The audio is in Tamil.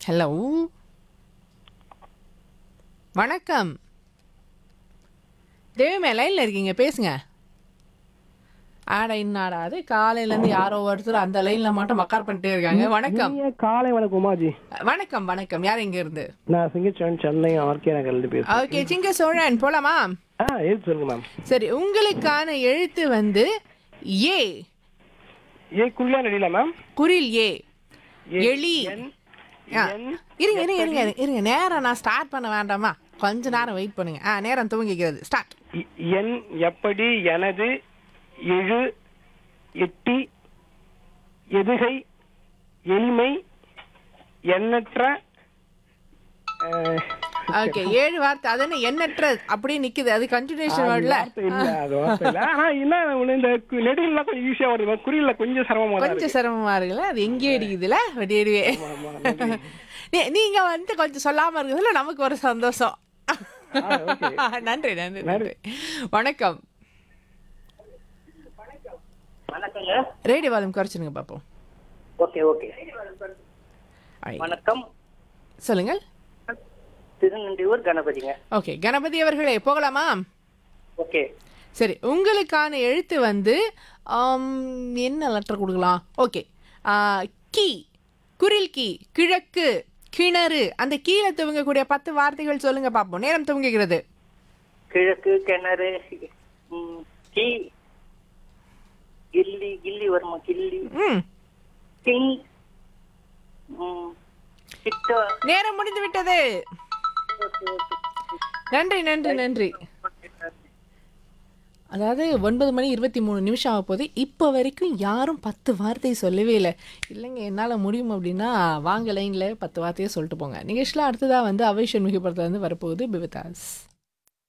ஹலோ வணக்கம். தேவிமே லைன்ல இருக்கீங்க, பேசுங்க. ஆடா இன்னாடா அது காலையிலேருந்து யாரோ ஒருத்தர் அந்த லைன்ல மட்டும் மக்கார் பண்ணிட்டே இருக்காங்க. வணக்கம். இனிய காலை வணக்கம் உமாஜி. வணக்கம் வணக்கம். யார் எங்க இருந்து? நான் சிங்கச்சோழன், சென்னை ஆர்கே நகர்லேருந்து பேசுறேன். ஓகே, சிங்க சோழன் போலாமா? எழுத்து சொல்லுங்க மேம். சரி, உங்களுக்கான எழுத்து வந்து ஏ. குள்ளா நடில மேம். குரில் ஏ. ஏ, எலி. என், ஆ, என், இருங்க இருங்க எப்படி? இருங்க இருங்க நேரம் நான் ஸ்டார்ட் பண்ண வேண்டாமா? கொஞ்ச நேரம் வெயிட் பண்ணுங்க. நேரம் துவங்கிக்கிறது. ஸ்டார்ட். என், எப்படி, எனது, எழு, எட்டி, எதுகை, எளிமை, எண்ணற்ற. ஓகே, 7 வார்த்தை. அது என்ன எண்ணற்ற அப்படியே நிக்குது, அது கண்டினியூஷன் வேர்ட்ல. இல்ல அது வார்த்தை இல்ல. ஆனா என்ன இந்த நெடிலாம் கொஞ்சம் ஈஸியா வருது, குறியில கொஞ்சம் சிரமமா தான் கொஞ்சம் இருக்கு. சிரமமா இருக்குல்ல, அது எங்கேயே அடிக்குதுல வெடியே. ஆமா, நன்றி. நீங்க வந்து கொஞ்சம் சொல்லாம இருக்குதுல, நமக்கு ஒரு சந்தோஷம். okay. நன்றி நன்றி நன்றி. வணக்கம். வணக்கங்க. ரேடியோ வால்யூம் குறைச்சிருங்க பாப்போம். Okay okay. வணக்கம். சொல்லுங்கள். திருநெல்வேலூர் கணபதிங்க. ஓகே, கணபதி அவர்களே போகலாமா? ஓகே. சரி, உங்களுக்கான எழுத்து வந்து என்ன லெட்டர் கொடுக்கலாம்? Okay, key. குரில் கீ. கிழக்கு. கிணறு. அந்த கீழே துவங்கக்கூடிய 10 வார்த்தைகள் சொல்லுங்க பாப்போம். நேரம் துவங்குகிறது. கிழக்கு, கிணறு, கீ, கில்லி. கில்லி வருமா? கில்லி, ம் கிங், கிட்ட. நேரம் முடிந்து விட்டது. நன்றி நன்றி நன்றி. அதாவது 9:23 ஆக போகுது. இப்போ வரைக்கும் யாரும் 10 வார்த்தை சொல்லவே இல்லை. இல்லைங்க என்னால் முடியும் அப்படின்னா வாங்க லைனில் 10 வார்த்தையை சொல்லிட்டு போங்க. நிகழ்ச்சியில் அடுத்ததாக வந்து அவைஷன் மிகப்படத்துலேருந்து வரப்போகுது பிவிதாஸ்.